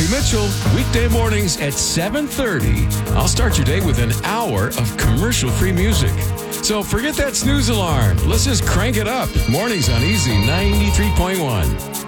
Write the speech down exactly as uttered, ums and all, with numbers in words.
Bobby Mitchell, weekday mornings at seven thirty. I'll start your day with an hour of commercial-free music. So forget that snooze alarm. Let's just crank it up. Mornings on Easy ninety-three point one.